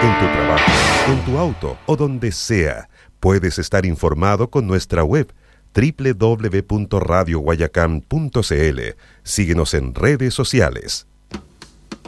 En tu trabajo, en tu auto o donde sea, puedes estar informado con nuestra web www.radioguayacán.cl. Síguenos en redes sociales.